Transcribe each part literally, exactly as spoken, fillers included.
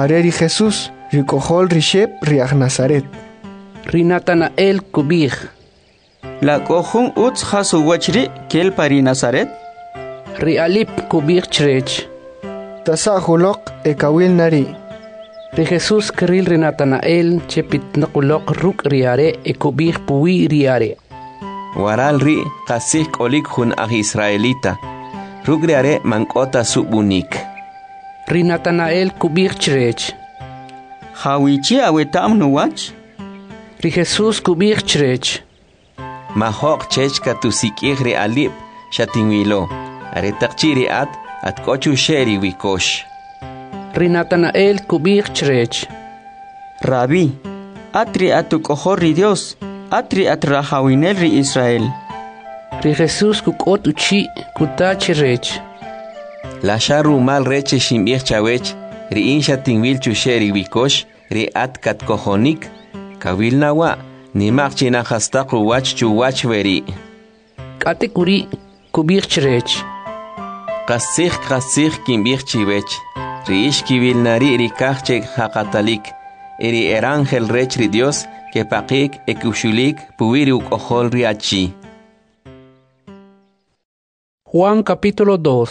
Areri Jesús, ricojol rishep riach Nazaret. Ri Natanael kubij. La cojun uts hasu wachri kel pari Nazaret. Ri Alip kubij chrech. Tasa hulok ekawil nari. Ri Jesús kril ri Natanael chepit nakulok ruk riare e kubij puwi riare. Waral ri kasik olik hun ah Israelita. Ruk riare mankota subunik. Ri Natanael kubij chrech. Hawichi awetam nuwach. Ri Jesús kubij chrech. Mahok chechka tusikih ri Alip shatingwilo. Are takchiri at at kochu sheri wikosh. Ri Natanael kubij chrech. Rabbi, atri atuk ojorri Dios, atri atrahawinel ri Israel. Ri Jesús kukot uchi kuta chrech. La sharu mal reche shimbich chawech, ri insha tingwil chusheri wikosh, ri at kat kohonik, kawil nawa, ni makchina hastaqu wach chu wach veri. Kate kuri kubij chrech. Kasih kasih kimbich chiwech, ri ish kiwil nari ri kachek hakatalik, eri erangel rech ri Dios, que pakik ekushulik puwiri ukohol ri achi. Juan capítulo dos.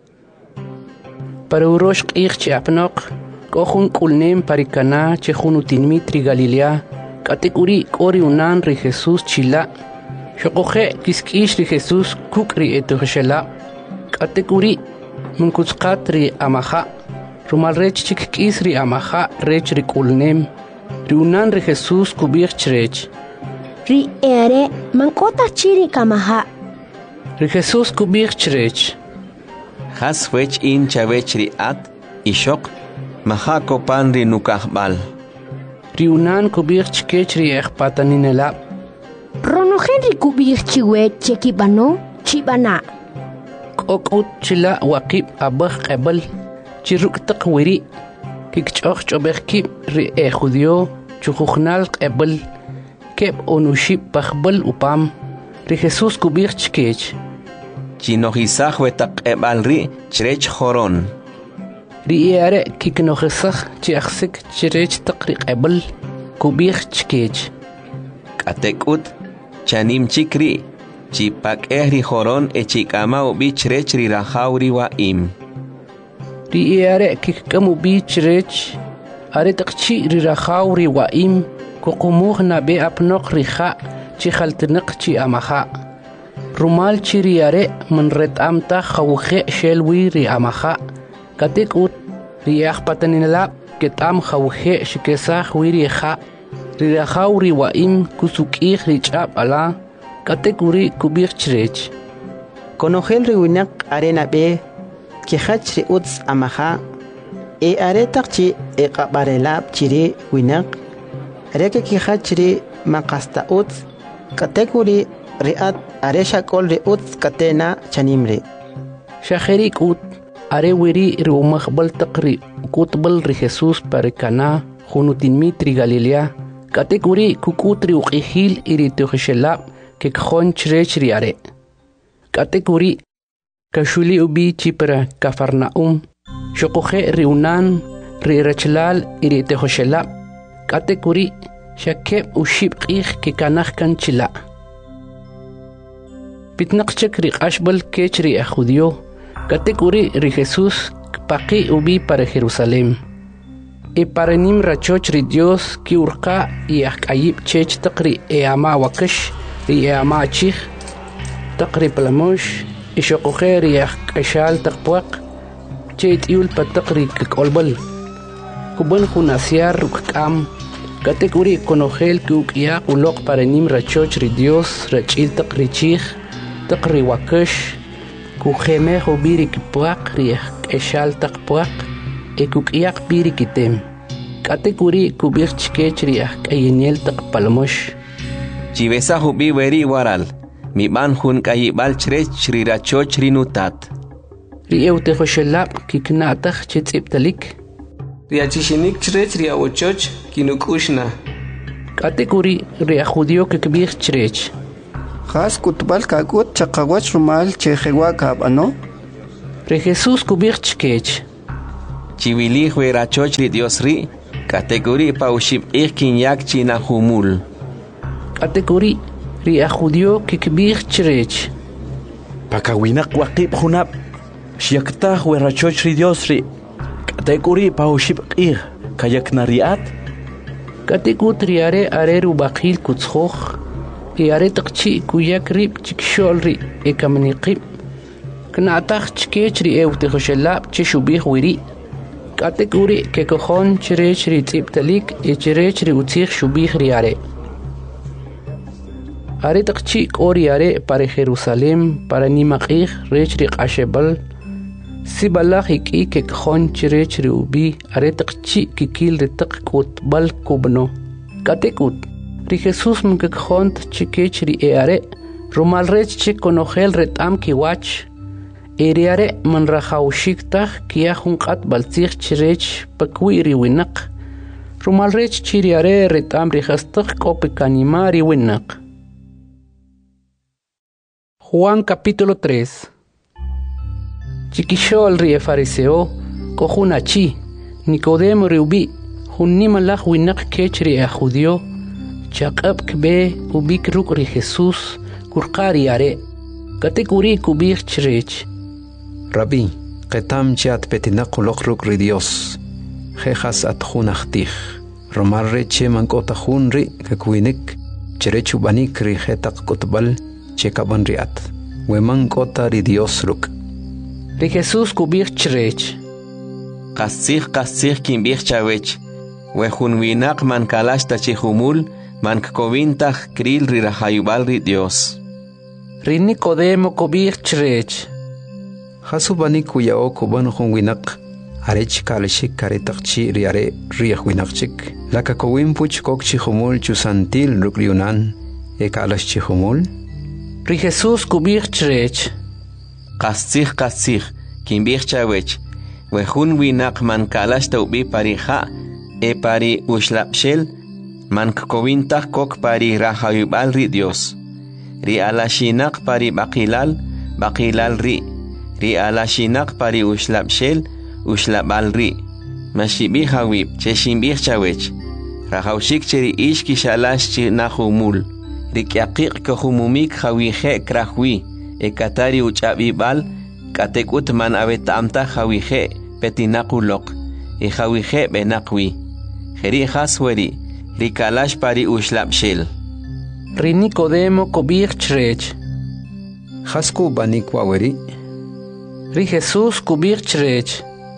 Para urosh q'ich chiapnok, kohun kulnem parikana chejunutin mitri Galilea, katekuri kori unan ri Jesús chila, shokoje kiskish ri Jesús kukri etuhshela, katekuri munkutskat ri amaha, rumal rech chikkis ri amaha rech ri kulnem, ri unan ri Jesús kubich chrech. Ri ere mankota chiri kamaha. Ri Jesús kubich chrech. Has wech in chavech ri at, ishok, mahako pan ri nukahbal. Ri unan kubich chkech ri ekpataninela. Rono Henry kubich chiwe chekibano chibana. Kokut chila wakib abah qebel, chiruk taqwiri, kikchoch chobekib ri e judio, chukukhnal qebel, keb onushib pachbel upam, ri Jesús kubich chkech. Chinohisaj wetak ebal ri chrech joron. Ri ere kiknohisaj chiaxik chrech taqri qebel, kubich chkech. Katekut, chanim chikri, chipak ehri joron e chikama ubi chrech ri rajauri wa im. Ri ere kikamu bi chrech, are taqchi ri rajauri wa im, kokumuh na be apnok riha, chichaltinak chi amaha. Rumal chiri are man ret amta khawkhe shelwi ri amaha. Katik ut ri akpatanila ketam khawkhe shikesah wiri kha. Ri rajauri wa im kusukih ri chab ala. Katik uri kubich chrech. Konogel ri winak arena be kihach ri uts amaha. E are takchi e qabarelab chiri winak. Reke kihach ri makasta uts. Katik uri riat aresha kol ri uts katena chanimre. Shaherik ut are wiri ri umakhbal taqri kutbal ri Jesús parikana junutin mitri Galilea. Katekuri kukutri uqihil iri tuhshelab ke khon chrech ri are. Katekuri kashuli ubi chipra Kafarnaum. Shokoje ri unan ri rachlal iri tuhshelab. Katekuri shakeb ushib qih ke kanakh kan chila. Pitnaqchek ri qashbal kech ri judio. Katekuri ri Jesús paqi ubi para Jerusalem. E para nim rachoch ri Dios ki urqa y akayib chech taqri e ama wakash ri e ama chih taqri palamosh e shoqoxe ri akashal taqpuaq chet yul pataqri kolbal kuban khunasiar rukam katekuri konogel ki ukya ulok para nim rachoch ri Dios rachil taqri chih taqri wakash ku kheme hobiri ki puaq ri akashal taqpuaq e kuk'iaq piri kitem. Katekuri kubich chkechri ak ayeniel taqpalmosh. Chivesa hubi weri waral. Mi ban hun kayibal chrech chri racho chri nutat. Ri eute khoshelab kiknatach chetsiptalik. Ri achishinik chrech ri awochoch kinukushna. Katekuri ri ajudio kikbich chrech. Khas kutbal kakut chaqawach rumal chejewa kabano. Ri Jesús kubich chkech. chiwili huerachoch ri Dios ri kategori pa ushib ik kinyak china humul kategori ri a judío kikbir chirech pakawinak waqib hunab shiakta huerachoch ri Dios ri kategori pa ushib ik kayak nariat kategut ri are are ru baqil kutskhokh e are taqchi kuyak rib chikshol ri e kamniqib knatakh chkech ri ew tkhshalab chshubih wiri kategori ke kokhon chirech ri tibtalik e chirech ri utikh shubih ri are are taqchi kori are para Jerusalem para nimaqih rech ri qashebal sibalakh iki ke kokhon chirech ri ubi are taqchi kikil ri taqkut bal kubno katekut ri Jesus mke kokhon chikech ri e are rumal rech chikonohel retam kiwach Eriare man rahaushikta kia hunqat baltzig chirech pakwiri winak. Rumalrech chiriare retam rihastag kopikanimari winak. Juan capítulo tres. Chiquishol rie fariseo, kohunachi, Nicodemo riubi, hunnimalach winak kechri a judío, chaqab kbe ubik ruk ri Jesus, kurqariare, katekuri kubir chirech. Rabbi, قتام جات بتنقل أخرج رديوس خيخاس أتخون أختيخ رمار تشي من قطخون ري ككوينك تشريتشو بانيك ري خيتق قطبل تشيكابان ريات ومن قطا رديوس رك ري جيسوس كوبيخ تشريتش قصيخ قصيخ كين بيخ تشاويتش وخون ويناق من كالاش تشي خمول من كوين تخ كريل ري رحايوبال رديوس ري نيكوديمو كوبيخ تشريتش خاصو باني كوياو كوبان خون وينق عريش كالشيك كاريتقشي رياري ريخ وينقشيك لكا كوين بوش كوكشي خمول چو سانتيل ركليونان اكالشي خمول ري جيسوس كوبيخ تشريتش قصيخ قصيخ كين بيخ تشاويتش وخون ويناق من كالاش توبي باريخا اي باري وشلابشل من كوين تخ كوك باري راحايوبال ري ديوس ري علاشيناق باري باقيلال باقيلال ري ri alashinak pari ushlab shel ushlab al ri mashibi hawib cheshimbih chawech rahaushik cheri ishki shalash chi nahumul ri kyaqiq kohumumik hawihe krahwi ekatari uchabi bal katekut man avetamta hawihe petinakulok e hawihe benaqwi kheri khasweri ri kalash pari ushlab shel ri Nicodemo kobich chrech khasku banik waweri Ri Jesus kubir chrech.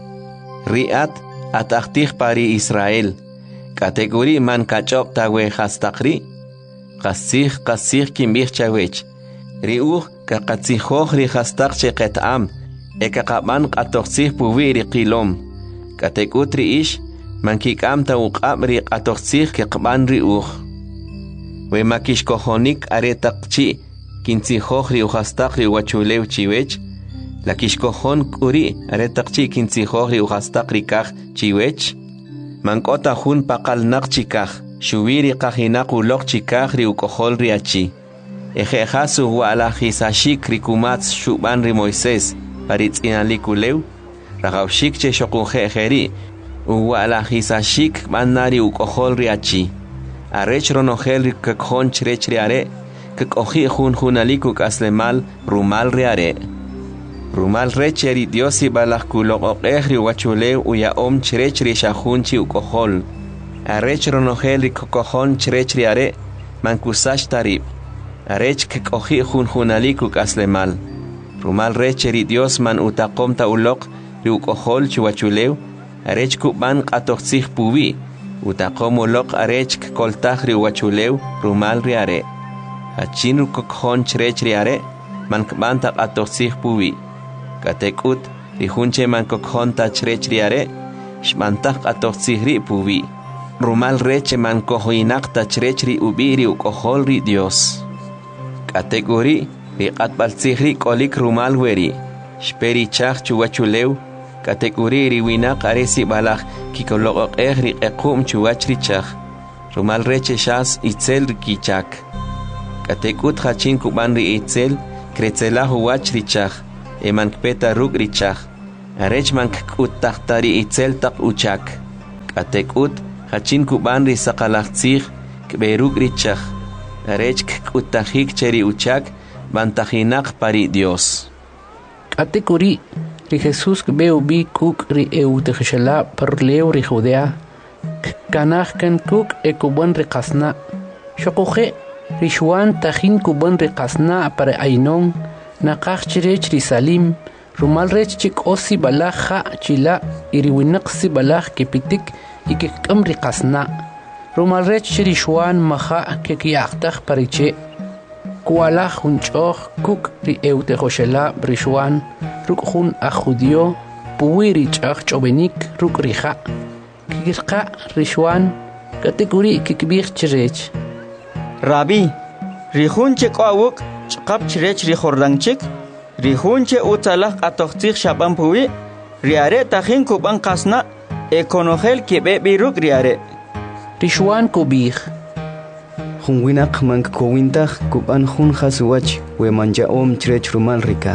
Riat atachtich pari Israel. Kategori man kachop tawe hastakri. Qasich qasich kimbir chawech. Riuch ka qatsihoch ri hastak cheqet am. Eka qaban qatoxich puwi ri qilom. Kategutri ish man kikam ta uqab ri qatoxich ke qaban riuch. We makish kohonik aretaqchi kintsihoch ri hastak ri wachulew chiwech. La kishkohon kuri aretaqchi kintsihohri uhastaqri kaj chiwech mankota hun paqal naqchi kaj shubiri qajinaqu loqchi kaj ri ukoholri achi ejejasu wala hisashik ri kumats shuban ri Moisés paritz'inalikulew raqawshik che shoqujejeri wala hisashik manari ukoholri achi arech ronojel ri kakjon chrech ri are kakoji hun hunaliku kaslemal rumal ri are Rumal recheri diosi balak kulok okehri wachulew uya om chirechri shahunchi ukohol. Arech ronojeli kokohon chirechri are mankusash tarib. Arech kekohi hun hunaliku kaslemal. Rumal recheri dios man utakom ta ulok ri ukohol chuwachulew. Arech kuban qatoxich puwi. Utakom ulok arech koltaj ri wachulew rumal ri are. Hachinu kokohon chirechri are mankban ta qatoxich puwi. Katekut rihunche man kokhon ta chrechri are shmantaj qatoxihri puwi rumal reche man kohoinak ta chrechri ubiri ukoholri Dios kategori ri qatbaltzihri kolik rumal weri shperi chaq chuwachulew kategori ri winak aresi balaj kikoloqehri equm chuwachri chaq rumal reche shas itzel kichak katekut hachin kuban ri itzel kretzelahu wachri chaq eman kpeta ruk richach arech man k'utahtari itzeltaq uchak k'atek'ut hachin kuban ri saqalaqtzij k'beruk richaj arech k'utajik cheri uchak bantajinaq pari Dios. K'atekuri ri Jesús k'beu bi kuk ri eutejexela parleu ri Judea kanaj kan kuk e kuban ri qasna xoquje ri Xuan tajin kuban ri qasna para Ainon naqaj chirech ri Salim rumal rech chik osi balaj ja chila iri winaq si balaj kepitik y que k'am ri qasna rumal rech chiri Xuan maja ke kiyaqtaj pariche kualaj junch'oj kuk ri eutejexela ri Xuan ruk' jun aj judío puwi ri ch'aj ch'obenik ruk' ri ja kikirqa ri Xuan katekuri kikbij chirech Rabbi, ri jun che k'awuk ch'qap chirech ri Jordanchik ri jun che utzalaj q'atojtzij xab'an puwi ri are tajin kuban qasna e konojel kib'e biruk ri are ri Xuan kubij jun winaq man kowintaj kuban jun jasuwach we man ja'om chirech rumal rikaj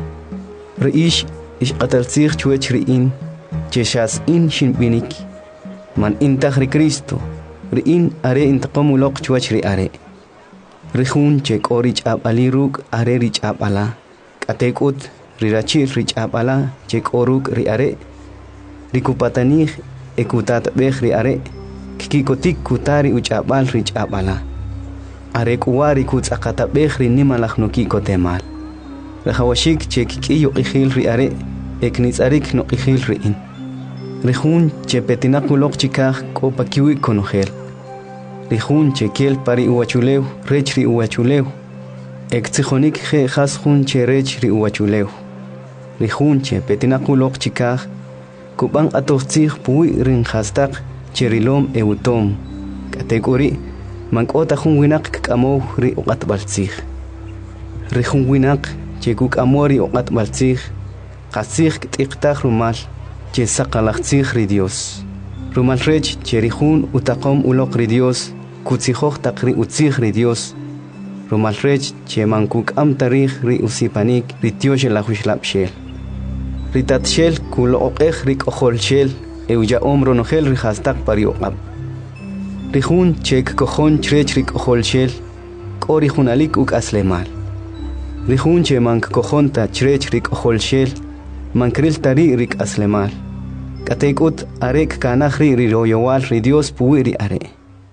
ri'ix ixq'ataltzij chwech ri'in che xas in xinb'inik man intaj ri Cristo ri'in are intaqom uloq chwach ri are ri jun che k'o ri ch'ab'ali ruk' are ri ch'ab'ala k'atek'ut ri rachil ri ch'ab'ala che k'o ruk' ri are ri kupatanij e kutatb'ej ri are kikikotik kutari uch'ab'al ri ch'ab'ala are k'uwa ri kutz'aqatab'ej ri nimalaj nukikotemal rajawashik che kik'iy uq'ijil ri are e knitz'arik nuq'ijil ri'in ri jun che petinaq uloq chikaj k'o pakiwi konojel ri jun che kel pari uwachulew rech ri uwachulew ek tzijonik je jas jun che rech ri uwachulew ri jun che petinaq uloq chikaj kuban atojtzij puwi rin jastaq che rilom eutom katekuri man k'ota jun winaq k'amow ri uq'atb'altzij ri jun winaq che kuk'amow ri uq'atb'altzij qatzij k't'iqtaj rumal che saqalaqtzij ri Dios rumal rech che ri jun utaqom uloq ri Dios kutzijoj taq ri utzij ri Dios rumal rech che man kuk'am tarij ri usipanik ri tyox lajuxlab'xel ri tatxel kuloq'ej ri k'ojolxel euya'om ronojel ri jastaq pari uq'ab ri jun che kkojon chirech ri k'ojolxel k'o ri junalik uk'aslemal ri jun che man kkojonta chirech ri k'ojolxel man kril tari ri k'aslemal k'atek'ut are kkanaj ri ri royowal ri Dios puwi ri are.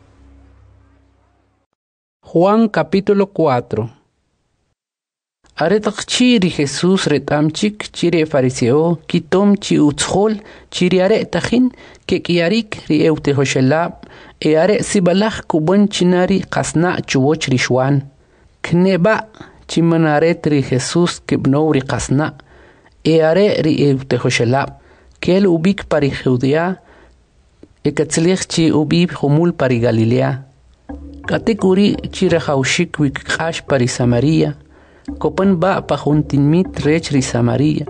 Juan capítulo cuatro. Aretaq chiri Jesús retamchik chiri fariseo kitom chi utzjol chiri are tajin ke kiarik ri eutejoshelab e are sibalaj kubon chinari qasna chuwoch ri Xuan kneba chimanaret ri Jesús kibno ri qasna e are ri eutejoshelab kel ubik pari Judea e katzlich chi ubib humul pari Galilea katekuri chiri haushik wik qash pari Samaria kopan ba pa juntinmit rech ri Samaria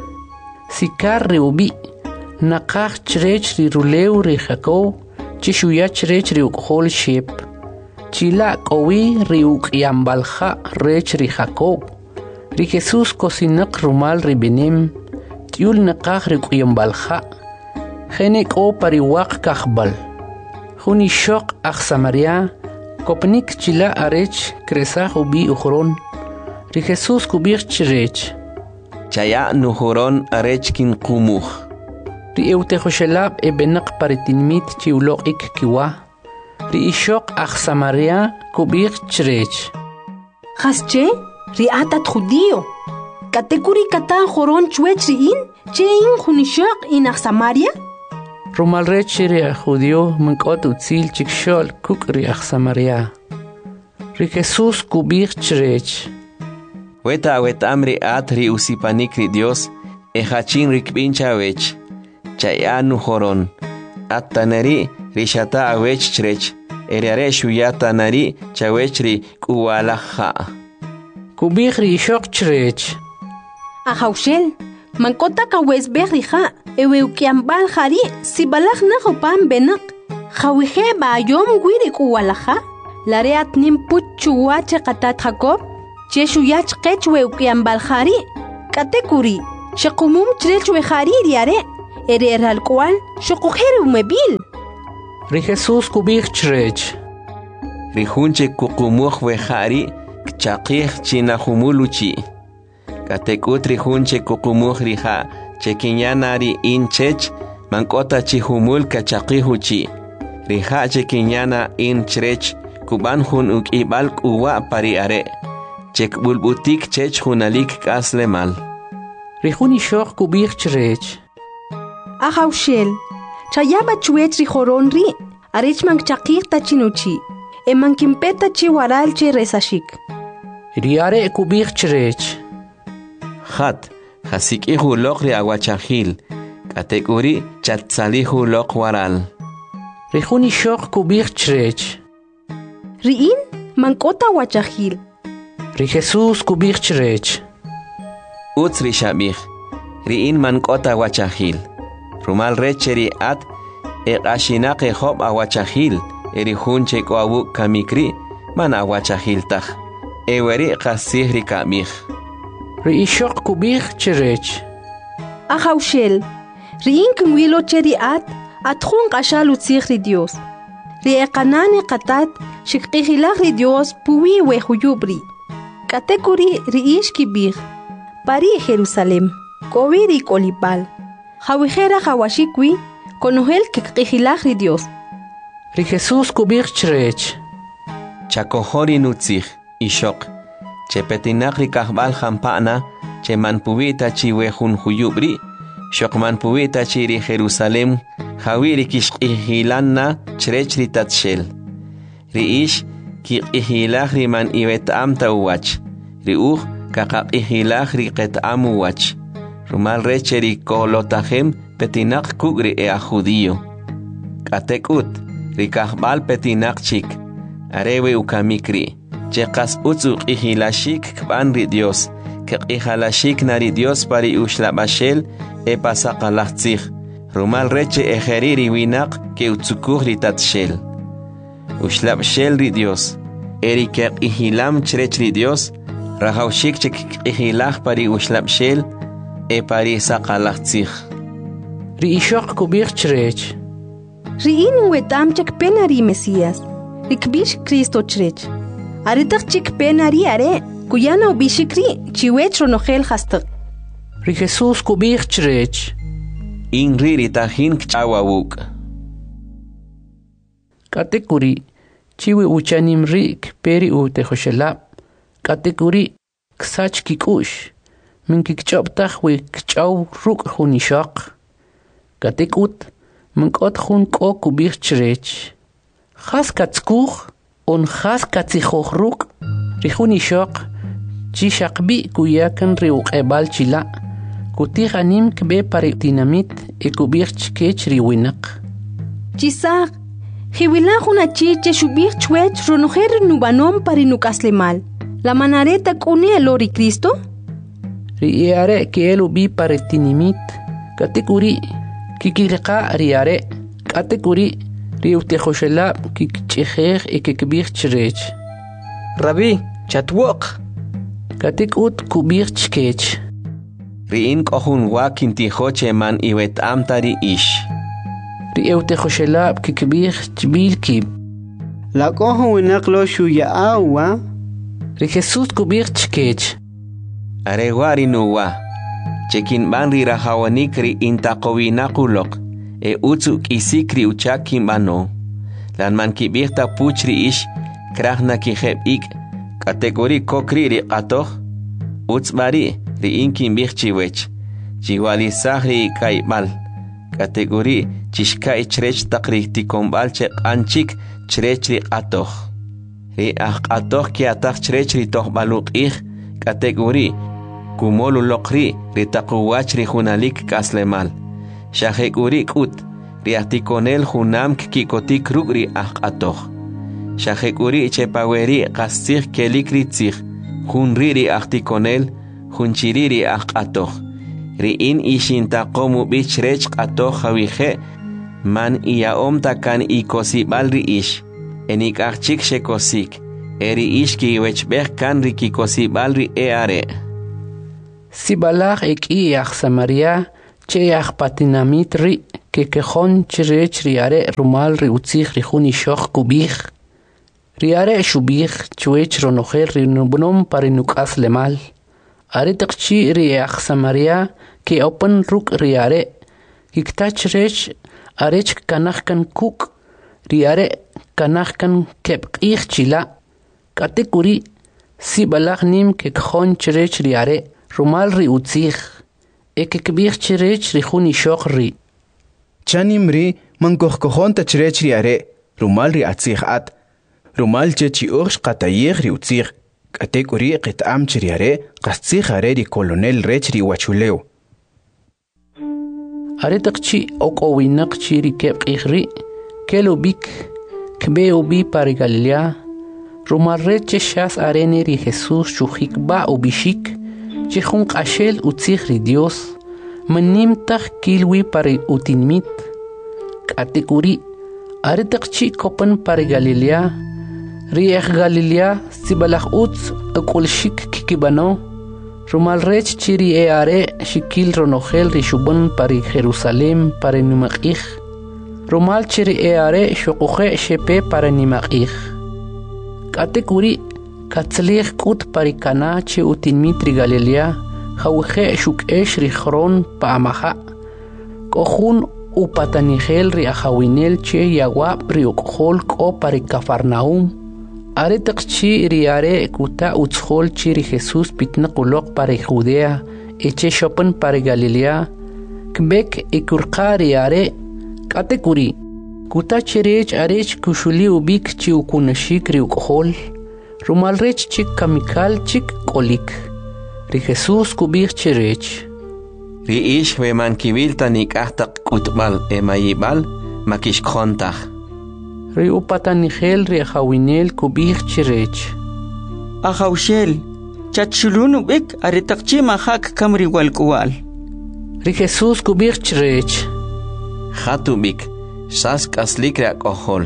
sikar ri ubi naqaj chrech ri rulew ri Jacob chishuyach rech ri uqhol shep chila qowi ri uqyambalja rech ri Jacob ri Jesús kosinaq rumal ri benem tiul naqaj ri uqyambalja jene qo pari waq kajbal juni shoq aj Samaria kopnik chila arech kresaj ubi ukhron ri Jesús kubich chirech chaya nuhuron arech kin qumuj ri eutejoshelab e benaq paritinmit chiuloq ik kiwa ri ishoq aj Samaria kubich chirech Jasche ri atat judío katekuri kata joron chwech ri in che in junishaq in aj Samaria rumal rech ri judío mnkot utzil chikshol kuk ri aj Samaria ri Jesús kubich chirech Weta wet amri at ri usipanik ri Dios e hachin ri kbincha wech chayanu horon atanari ri shata wech chrech erare shuyata nari chawech ri kuwalaha kubich ri shok chrech a haushel mankota ka wesbeh ri ha ewe ukiambal hari si balach na hopan benak khawihe ba yom gwiri kuwalaha lareat nim puchuwa che qatat Jacob Cheshu yach qechwe ukiambal khari katekuri Shaqumum chirech we hariri are. Ere eral cual, shokujeru mebil. Ri Jesús kubich chrech. Ri hunche kukumuj we hari kchaqih china humuluchi. Katekut ri hunche kukumuj riha chekinyanari inchech mankota chi humul kachaqihuchi. Riha chekinyana in chrech kuban hun ukibal uwa pari are. Chek bulbutik chech hunalik kasle mal. Ri huni shoch kubich chrech. Ahaushel, chayaba chuet ri joronri, arech man chaqir tachinuchi, e man kimpeta chi waral chi resashik. Riare kubich chrech. Khat, hasik ihu lok ri aguachahil, katekuri chatsalihu lok waral. Ri huni shoch kubich chrech. Riin man kota wachahil. Ri Jesús kubich chrech. Utz ri shabich, riin man kota wachahil. Rumal recheri at e ashinak e hob awachahil eri hunche ko awu kamikri man awachahil tach e weri qasihri kamich ri ishok kubich cherech Ahaushel riin kumwilo cheri at atkhun qashal utsikhri Dios ri eqanane qatat shikqihilagri Dios puwi we huyubri katekuri ri ishkibich pari Jerusalem kowiri kolipal Jawijera jawashikwi, conohel que qihilagri Dios. Ri Jesús kubich chrech. Chakohori nutzich, ishok. Che petinagri kahbal jampana, che manpuita chiwe hun huyubri, shok manpuita chiri Jerusalem, jawiri kishqihilanna chrechri tatshel. Ri ish ki ihilagri man iwet amta uwach. Ri uj kakaqihilagri qet amuwach. Rumal recheri kolotajem petinak kugri e a judío. Katekut, rikahbal petinak chik, arewe ukamikri, chekas utzu ihilashik kbanri Dios, ke ihalashik nari Dios pari ushlabashel e pasakalachzich, rumal reche ejeriri winak ke utzukugri tatshel. Ushlabshel ri Dios, eri ke ihilam chrechri Dios, rahaushik chek ihilach pari ushlabshel, e pari saqalachzich. Ri ishok kubich chrech. Riin wetam chek penari Mesías. Rikbish Cristo chrech. Aritak chik penari are, kuyana ubishikri chiwech ronogel hastak. Ri Jesús kubich chrech. Inri ritahin kchawawuk. Katekuri chiwi uchanim rik peri u tehoshelab. Katekuri ksach kikush. Min kikchoptach we kchaw ruk hunishok. Katekut min kot hun ko kubich chrech. Khas katskuch on khas katsichoch ruk. Ri hunishok chi shaqbi kuyakan riuq ebal chila. Kutih anim kbe pare dinamit e kubich chkech riwinak. Chisak, hiwila huna chiche shubich chwech ronoher nubanom pari nukaslemal. La manareta kune lori Cristo? Riare que elu bi paretinimit, katekuri, kikilqa riare, katekuri, riutejoshela, kikchejer e kikbir chrech. Rabbi, chatwok. Katekut kubir chkech. Riin kohun wakin tijoche man iwet amtari ish. Riutejoshela, kikbir chbil kib. La kohun winaklo shuya awa. Ri Jesús kubir chkech. Arewari nuwa, chekin banri rahawanikri intaqowinakulok, e utsuk isikri uchakin bano. Lan man kibirta puchri ish, krahna kijeb ik, kategori kokri ri qatoh, utsbari ri inkin birchiwech, chiwalisahri ikaibal, kategori chishka ichrech takri tikombal che anchik chrech ri qatoh. Ri ah qatoh ki atak chrech ri tohbaluk ik, kategori kumolu lokri ritaquwach ri hunalik kaslemal. Shahekuri kut riatikonel hunam kikotik rugri ahqatoh. Shahekuri chepaweri qasih kelikri tzih. Hunriri ahtikonel hunchiriri ahqatoh. Riin ishintaqomu bichrech qatoh hawihe man iaom takan ikosibal ri ish. Enik ahchik shekosik. Eri ish ki wechbeh kan ri kikosibal ri eare. si balaj eki yaj Samaria che yaj patinamit ri que quejon chirech riare rumal ri utzich ri juni shoch kubij riare shubij chuech ronojel ri nubnom para nukas lemal are taqchi ri yaj Samaria que open ruk riare iktach rech arech kanachkan kuk riare kanachkan kepqich chila katekuri si balaj nim que quejon chirech riare rumal ri utzich ek kbich chirech ri juni shoch ri chanim ri mankohkohon tachrech riare rumal ri atzich at rumal chechi ursh qatayig ri utzich katek uri qitam chriare qatzich are ri colonel rech ri wachuleo are taqchi okowinaq chi ri kebqihri kelubik kbe ubi par Galilea rumal rech shas arene ri Jesus chujik ba ubishik chijun qashel utzich ri Dios manim taq kilwi par utinmit katekuri are taqchi kopan par Galilea riech Galilea sibalach utz akulshik kikibano rumal rech chiri e are shikil ronojel ri shubun par Jerusalem par numaqih rumal chiri e are shuquhe shepe par nimaqih katekuri katzlich kut par kana che utinmit ri Galilea khawje shukesh ri khron pa amaha kohun upatanigel ri ahawinel che yawab ri ukhol ko par Cafarnaum are taqchi ri are kuta utzhol chi ri Jesus pitnaqulok par Judea eche shopen par Galilea kbek ikurqa ri are katekuri kuta chirech arech kushuli ubik chi ukunashik ri ukhol rumal rech chik kamikal chik kolik ri Jesus kubich chirech ri ish we man kibil tanik ahtaq kutbal emayibal makish khontah ri upatanigel ri hawinel kubich chirech ahawshel chachulun ubik are taqchi mahak kamri walkuwal ri Jesus kubich chirech khatubik sas kaslik ra kohol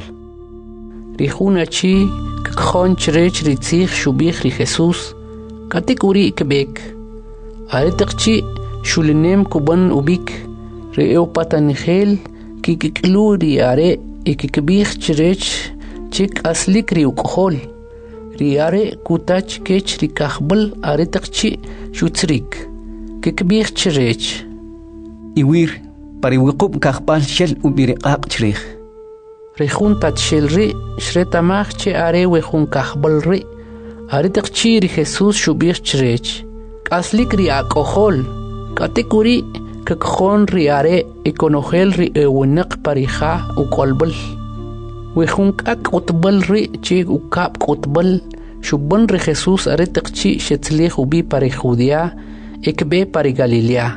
ri hunachi khon chirech ri tzich shubich ri Jesus katekuri kebek are taqchi shulinem kuban ubik ri upatanigel kikiklu ri are ikikbich chirech chik aslik ri ukhol ri are kutach kech ri kahbal are taqchi shutzrik kikbich chirech iwir pari wiqub kahbal shel ubiriqaq chrich ri juntat shel ri shretamach che are we jun kahbal ri are taqchi ri Jesus shubich chirech aslik ri akohol katekuri kakkhon ri are ikonogel ri ewnaq parija ukolbal wejun kak utbal ri chi ukap utbal shubban ri Jesus are taqchi shetzli ubi par Judea ekbe par Galilea.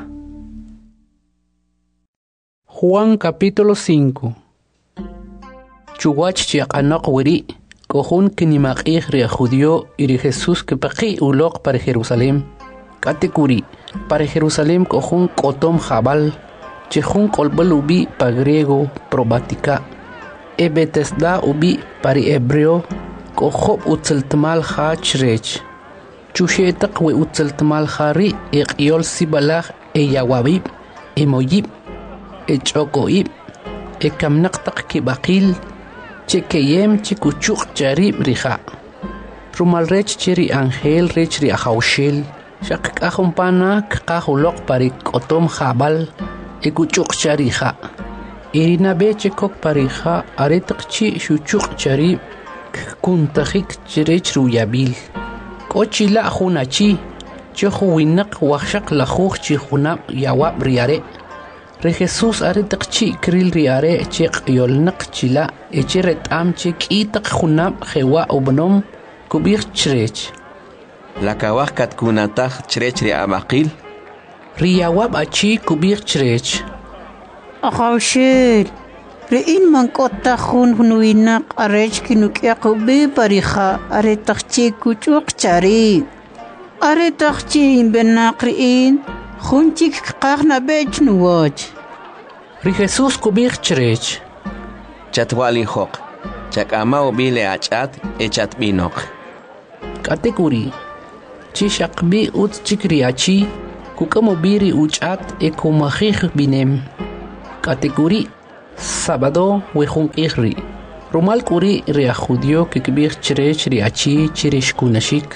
Juan capítulo cinco. Chuwach chi aqanaq wiri kohun kinimaqih ri judío y ri Jesus que paqi uloq par Jerusalem katekuri para Jerusalem kohun kotom jabal chejun kolbal ubi pa griego probatica e Betesda ubi para hebreo kohob utzeltmal ha chrech chushetaq we utzeltmal hari e qiyol sibalaj e yawabib e moyib e chokoib e kamnaqtaq kibaqil chekeyem chikuchuq charib riha rumal rech chiri angel rech ri ahawshel shaq kahun pana kahulok parik otom jabal ekuchuk chariha irina beche kok parija aretqchi shuchuk chari kuntajik chirech ruyabil kochila hunachi chohu winaq wahshaq lajuj chi hunab yawab riare re Jesus aretqchi kril riare cheq yolnaq chila echeret amche kitaq hunab jewa ubnom kubich chirech la kawah kat kunatah chrech ri abaqil riyawab achi kubich chrech ahawshel ri in man kotta khun hunuinaq arech kinukyaq be parija are taqchi kuchuq chari are taqchi benaq ri in khunchik qaqna bech nuwach ri Jesus kubich chrech chatwali hoq chakama ubile achat echat binok katekuri chishaqbi ut chikriachi kukamo biri uchat ekomajij binem. Kategori sábado wejun ihri. Rumal kuri ria judio que kibir chirech riachi chirish kunashik.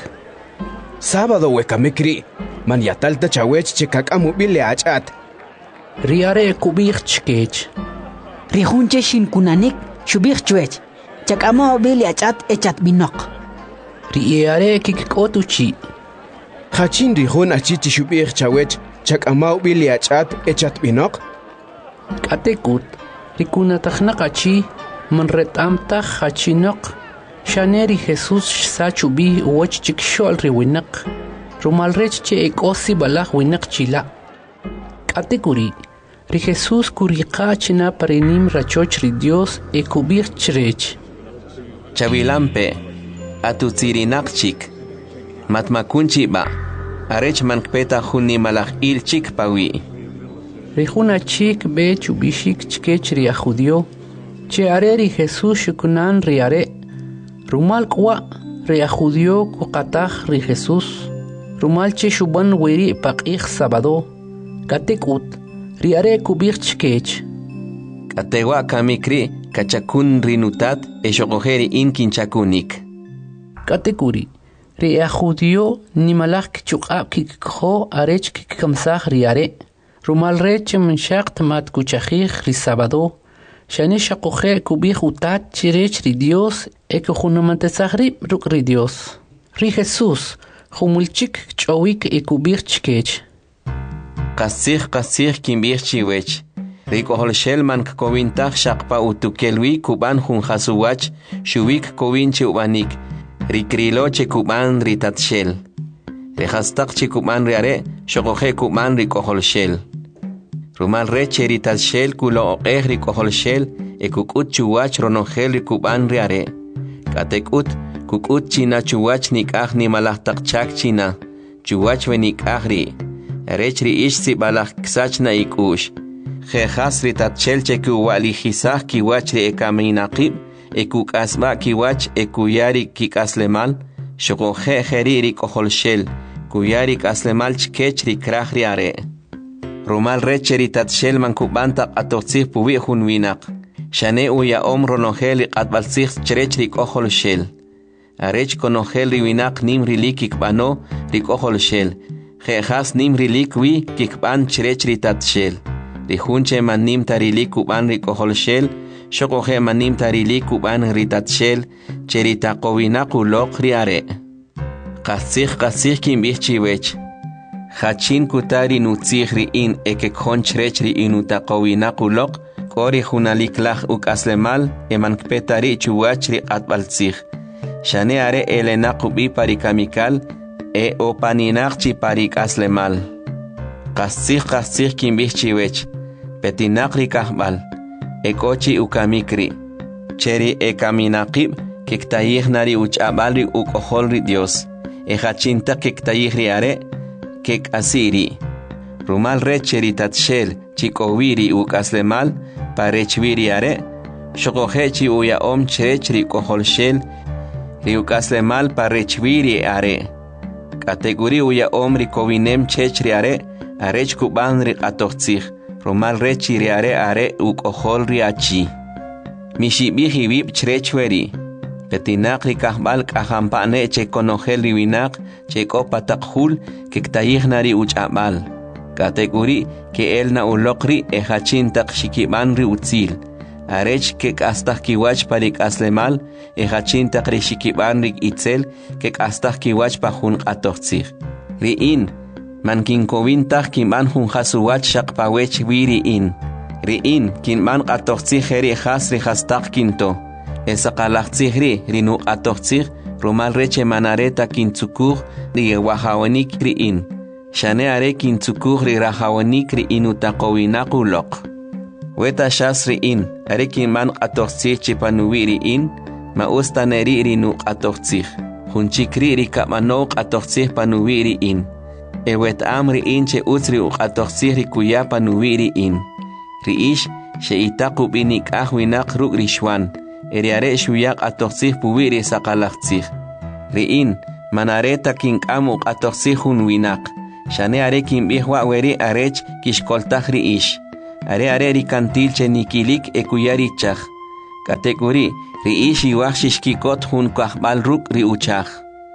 Sábado wekamikri man yatalta chawech chekakamu bile achat. Riare kubir chkech. Rihunche shin kunanik shubir chwech. Chakamo bile achat echat binok. Riare kikotuchi. Hachin rihun achichi shubir chawech chakama bile achat echat binok. Katekut rikunataχνaqachi man retamta hachinok shaneri Jesús sachubi woch chikshol riwinak rumalrech che ekosi balaj winak chila katekuri ri Jesús kuriqa china parenim rachoch ri Dios ekubir chrech chavilampe atutsirinaqchik matmakunchi ba arech mankpeta junni malaj ilchik pawi Rijuna chik be chubishik chkech ria judio, che areri Jesús shukunan riare, rumal kwa ria judio kukataj ri Jesús, rumal che shuban weri paqij sábado, katekut, riare kubir chkech. Katewa kamikri kachakun rinutat eshogojeri inkin chakunik. Katekuri, ria judio nimalaj kchukab kikho arech kikamsaj riare. Rumal reche menshakt mat kuchajij ri sábado, shane shakoje kubij utat chirech ri Dios eke junamantezagri ruk ri Dios. Ri Jesús, humulchik chowik e kubij chkech. Qasij qasij kimbij chiwech. Ri koholshel man kovintag shakpa utukelwi kuban hun hasuwach, shuwik kovinche ubanik. Ri kriloche kuban ri tatshel. Ri hastak chikuban riare, shokoje kuban ri koholshel. Rumal reche ri tatshel kulo oqej ri koholshel e kukut chuwach ronongel ri kuban riare. Katekut kukut china chuwach nikaj ni malahtak chak china. Chuwach ve nikaj ri. Rech ri ish si balaj ksach na ikush. Jejas ri tatshel che kuwali jisaj kiwach ri ekaminaqib e kukasba kiwach e kuyari kikaslemal. Shokoje jeri ri koholshel kuyari kaslemal chkech ri kraj riare. Rumal recheri tatshel man kubanta atotzih puwi hun winak. Shane uya om ronongeli qatbalsih cherech rik ohol shel. Arech konongel winak nim rilik ikbano rik ohol shel. Jejas nim rilik wi kikban cherech ri tatshel. Rihunche man nim tarilik kuban rik ohol shel. Shokoje man nim tarilik kuban ri tatshel. Cherita kowinak ulok riare. Qasih qasih kimbih chiwech. Hachin kutari nutzihri in eke konchrechrri inutaqowinakulok kori junaliklaj ukaslemal emankpetari chuwachri atbaltzih. Shane are elenaqubi parikamikal e opaninaqchi parikaslemal. Qasih qasih kimbih chiwech. Petinaqri kahbal. Ekochi ukamikri. Cheri ekaminaqib kektayihnari uch'abalri ukoholri Dios. E hachinta kektayihri are kek asiri. Rumal recheri tatshel chikowiri ukaslemal parechviri are. Shokohechi uya om cherechri koholshel ri ukaslemal parechviri are. Kategori uya om ri kovinem chechri are arech kuban ri atochtzih. Rumal rechiri are are ukohol ri achi. Mishibihi vip cherechveri. Petinak ri kahbal kahampane che konogel ri winak che kopatakhul kektayiknari uchabal. Kategori ke elna ulokri e hachin tak shikiban ri utzil. Arech kek astah kiwach parik aslemal e hachin tak ri shikiban ri itzel kek astah kiwach pa hun atochtzih. Ri in man kin kovintah kinban hun hasuwach shakpawech wiri in. Ri in kinban atochtzih heri has ri hastak kinto. Esa kalachtzihri rinu atochtzih rumal reche manareta kintzukur ri wahawanik ri in. Shane are kintzukur ri rahawanik ri inutaqowinakulok. Weta shas ri in are kinman atochtzih chipanuwi ri in ma ustaneri rinu atochtzih. Hunchikri ri kamanok atochtzih panuwi ri in. E wet am ri in che utzri uk atochtzih ri kuya panuwi ri in. Ri ish she itaku binik ahwinak ruk ri shwan. Eriare shuyak atochtzih puwiri sakalachtzih. Riin manareta kink'amuk atochtzih hun winak. shane are kimbih wa weri arech kishkoltaj ri ish. Are are ri kantil che nikilik ekuyari chaj. Katekuri ri ish iwaj shishkikot hun kahbal ruk ri uchaj.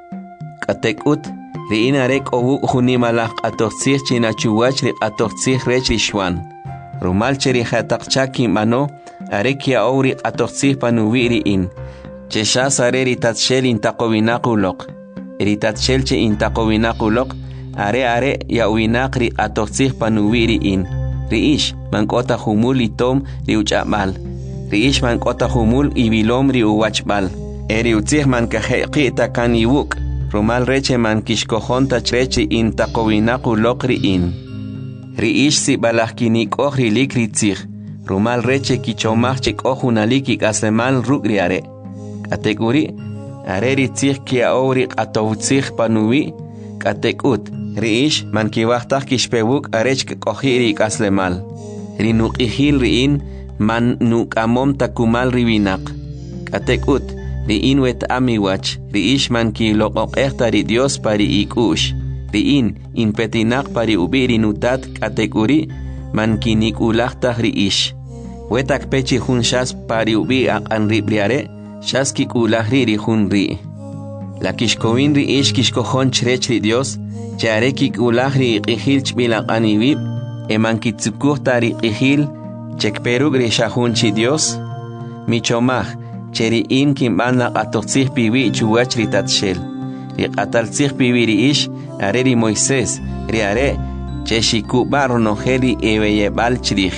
Katekut ri in arek owu hunimalaj atoxtzij chinachuwach ri atoxtzij rech ri shwan. Rumal che ri jatakchak kimano arek ya owri atoxtzij panuwi ri in. Che shas are ri tatshel intaqowinakulok. Ri tatshel che intaqowinakulok are are ya uinak ri atoxtzij panuwi ri in. Ri ish mankota humul itom ri uchabal. Ri ish mankota humul ibilom ri uwachbal. Eri utzij mankajeqi takan iwuk. Rumal reche man kishkojon tachrechi intaqowinakulok ri in. Ri ish si balajkinik oj ri lik ri tzij. Rumal reche kichomaj chik ojunalik ikasemal ruk ri are. Katekuri are ri tzij kia owri qatowtzij panuwi. Katekut ri ish man kiwajtaj kishpewuk arech kikoji ri ikaslemal. Ri nuqijil ri in man nukamom takumal ri winak. Katekut ri in wet amiwach ri ish man kiloqoqejta ri Dios pari ikush. Ri in inpetinak pari ubiri nutat katekuri man kinikulajtaj ri ish. Wetak pechi jun shas pari ubi aqan ri briare shas kikulaj ri jun ri. La kishkowin ri ish kishkojon chrech ri Dios chare kikulaj ri iqijil chbilaqan iwib eman kitzukuj ri iqijil chekperuk ri shajun chi Dios michomaj cheri in kimban la qatoqtzij piwi chuwach ri tatshel ri qataltzij piwi ri ish are ri Moisés ri are che shikubar nojeli ebeyebal chrij.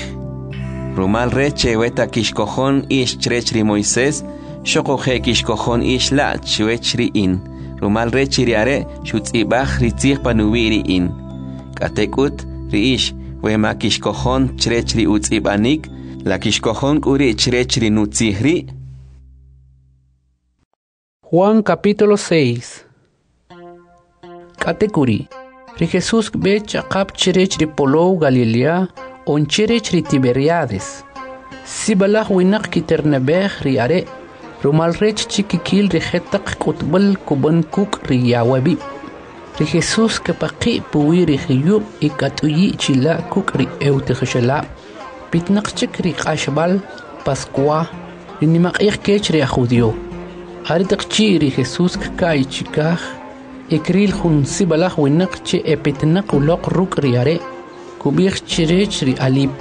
Rumal reche weta kishkojon ish chrech ri Moisés shokoje kishkojon ish la chwech ri in. Rumal reche ri are shutzibaj ri tzij panuwi ri in. Katekut ri ish wema kishkojon chrech ri utzibanik la kishkojon kuri chrech ri nutzij ri. Juan capítulo seis. Katekuri ri Jesús be chaqap chrech ri Polou Galilea on chrech ri Tiberiades. Sibalaj winak kiternebej ri are rumal rech chikikil ri jetaq qutbal kuban kuk ri yawabi. Ri Jesús kapaqi puwi ri khiyub ikatuyi chila kuk ri eutejshala. Pitnaq chik ri qashbal Pascua ri nimaqih kech ri judío. Aritaq chi ri Jesús kai chikaj ikril jun sibalaj winak chi epitnaq uloq ruk ri are kubih chirech ri alip.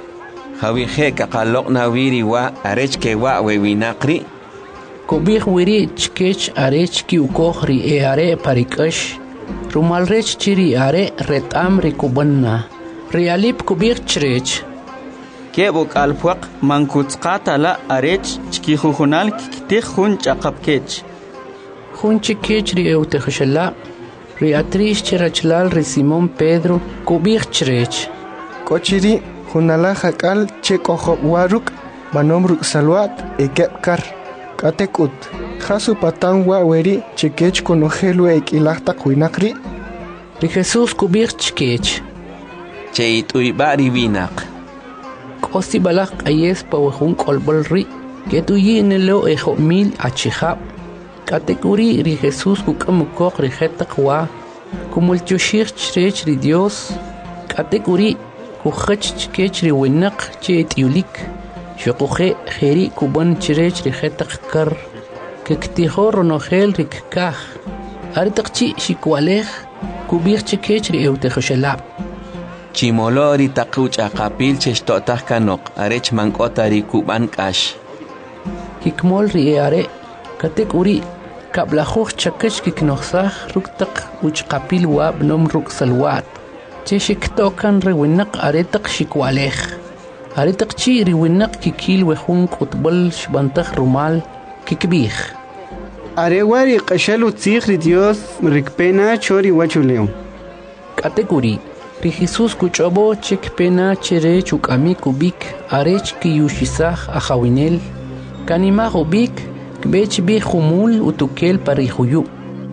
Jawije kaqaloq nawiri wa arech ke wa wewinaqri. Kubih wiri chkech arech ki ukoj ri e are parikash. Rumal rech chiri are retam ri kubanna. Ri alip kubih chirech. Kebuk alpuaq mankutzqata la arech chkijujunal kiktij jun chaqapkech. Jun chikech ri eutejshala. Ri atrish chirachlal ri Simón Pedro kubih chirech. Kochiri junala jakal chekojo waruk manom ruk salwat ekepkar. Katekut jasu patan wa weri chikech konojelu ekilahta kuinakri. Ri Jesús kubih chkech. Cheit uibari winak. Kosti balak ayes pawajun kolbol ri. Ketuyi nelo ejo mil achijab. Katekuri ri Jesús kukamukok ri jetaq wa. Kumulchushir chrech ri Dios. Katekuri kujach chkech ri winak chet yulik. Shokuje jeri kuban chrech ri jetaq kar. Kektijo ronojel ri kkaj. Aritaqchi shikwalej kubih chkech ri eutejshala. Chimolori taquch aqapil cheshtotaj kanok arech mankota ri kuban kash. Kikmol ri are katekuri kablajuj chakech kiknoxaj ruktaq uchqapil wa bnom ruk salwat. Cheshiktokan ri winaq aretaq shikwalej. Aretaq chi ri winaq kikil wejun qutbal shbantaj rumal kikbij. Are wari qashalu tzij ri Dios rikpena chori wachuleo. Katekuri ri Jesús kuchobo chekpena chere chukami kubik arech kiyushisaj ajawinel. Kanima ubik kbech bi khumul utukel parihuyu.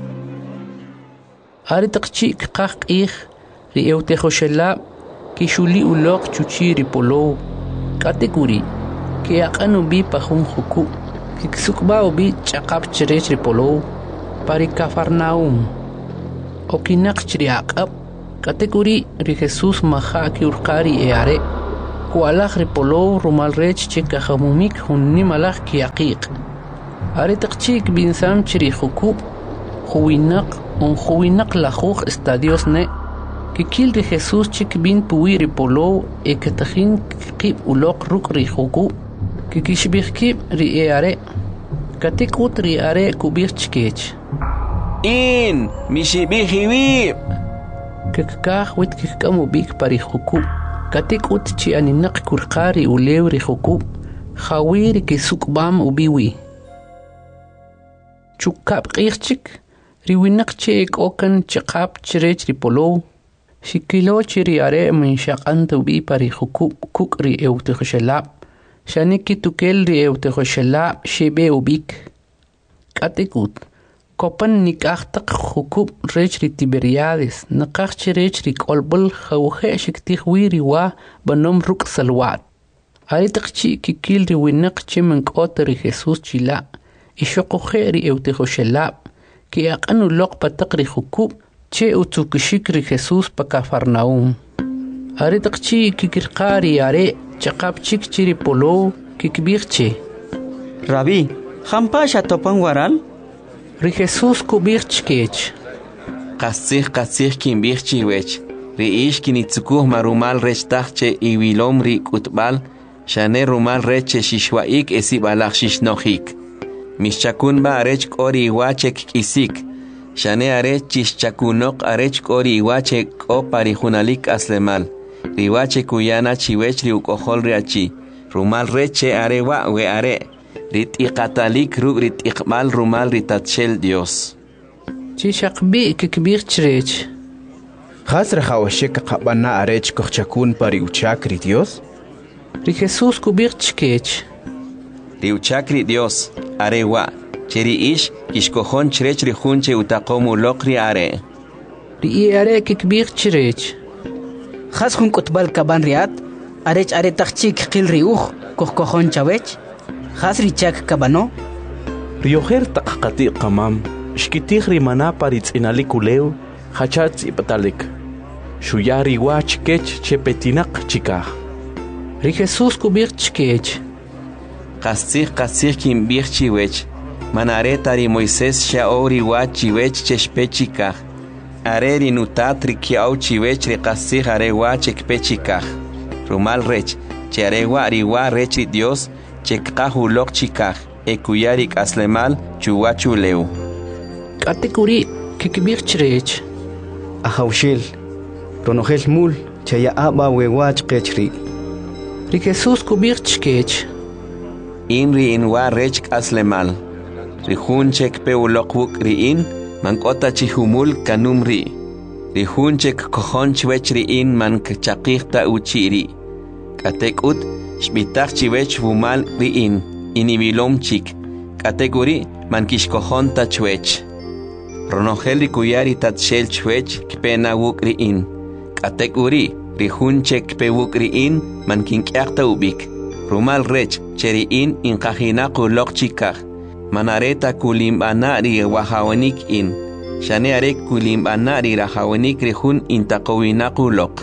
Aritaq chi kqaq ij ri eutejshala kishuli uloq chuchi ri Polou. Katekuri ke aqanu bi pajun juku. Kiksukba ubi chaqap chrech ri Polou pari Cafarnaum. Okinaq chri aqab Katekuri ri Jesús maha ki urqari e are. Kualaj ri polo rumal rech che kahamumik hunni malaj ki aqiq. Are taqchik binsam chiri huku. Huwinak un huwinak lajuj estadios ne. Kikil ri Jesús chik bin puwi ri polo e katajin kib ulok ruk ri huku. Kikishbih kib ri e are. Katikut ri are kubir chkech. In mishibihiwi. Kikakah wit kikamu bik pari huku. Katikut chi aninak kurqari ulew ri huku. Khawir ki sukbam ubiwi. Chukab qirchik. Riwinak chek okan chikab chirech ri polo. Shikilo chiri are min shaqanta ubi pari huku kuk ri ewte khoshelab. Shaniki tukel ri ewte khoshelab shebe ubik. Katikut. Kopan nikachtak hukub rech ri Tiberiades. Nakach chirech ri kolbul khawhe shiktih wiri wa banom ruk salwat. Aritak chi kikil ri winak chi menkota ri Jesus chila. Ishokhe ri ewte khoshelab. Ki aqanu lok patak ri hukub. Che utukishik ri Jesus pa Kafarnaum. Aritak chi kikirqari are chaqab chik chiri polo kikbir che. Rabbi, hampa shatopan waral? Ri Jesús kubir chkech. Qasih qasih kin bir chiwech. Ri ish kin itzukuh marumal rech tachche iwilom ri kutbal. Shane rumal reche shishwaik esibalach shishnohik. Mishchakun ba arech kori iwachek kisik. Shane arech chishchakunok arech kori iwachek o parijunalik aslemal. Riwache kuyana chiwech ri ukohol riachi. Rumal reche arewa we are. Rit iqatalik rug rit iqmal rumal ritatshel Dios. Chishakbi kikbir chirech. Khas rehawashek qabana arech kochakun pari uchak ri Dios? Ri Jesús kubir chkech. Ri uchak ri Dios arewa. Cheri ish kishkohon chirech ri hunche utakomu lokri are. Ri are kikbir chirech. Khas hun kutbal kaban riat arech are takchik qil riuh kohkohon chawech. Khas richak kabano. Rioher taqqati qamam. Shkitih rimana paritz inalikulew. Hachatz ipatalik. Shuyari wach kech chepetinak chikah. Ri Jesús kubir chkech. Qasih qasih kim bir chiwech. Manareta ri Moisés shaori wach chiwech cheshpechikah. Are ri nutat ri kiau chiwech ri qasih are wach ekpechikah. Rumal rech. Che are wa ri wa rech ri Dios. Chekqahu lok chikah. Ekuyarik aslemal chuwachu leu. Katikuri kikbir chirech. Ahawshel. Ronogel mul chaya aba wewach kechri. Ri Jesús kubir chkech. Inri inwa rech aslemal. Rihun chek peulok ri in. Mankota chihumul kanumri. Rihun chek kohon chwech ri in man kachakirta uchiri. Katekut shbitach chiwech vumal ri in. Inibilom chik. Kategori man kishkohon ta chwech. Ronogel ri kuyari tatshel chwech kpena wuk ri in. Kategori rihun chek pe wuk ri in man kinkyakta ubik. Rumal rech cheri in inkajinaku lok chikah. Manareta kulimbana ri wahawanik in. Shane arek kulimbana ri rahawanik rihun intakowinaku lok.